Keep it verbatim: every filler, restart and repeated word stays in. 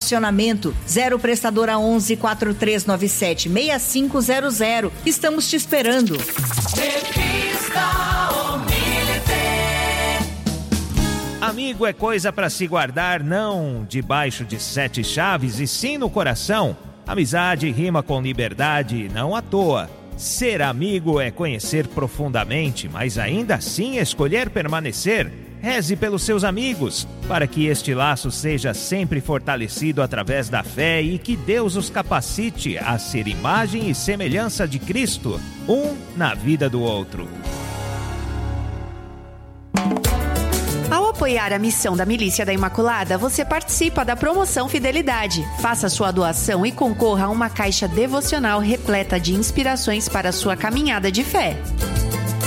estacionamento. Zero Prestadora onze, quatro três nove sete, seis cinco zero zero. Estamos te esperando. Revista O Militer. Amigo é coisa para se guardar, não debaixo de sete chaves, e sim no coração. Amizade rima com liberdade, não à toa. Ser amigo é conhecer profundamente, mas ainda assim escolher permanecer. Reze pelos seus amigos, para que este laço seja sempre fortalecido através da fé e que Deus os capacite a ser imagem e semelhança de Cristo, um na vida do outro. Ao apoiar a missão da Milícia da Imaculada, você participa da promoção Fidelidade. Faça sua doação e concorra a uma caixa devocional repleta de inspirações para a sua caminhada de fé.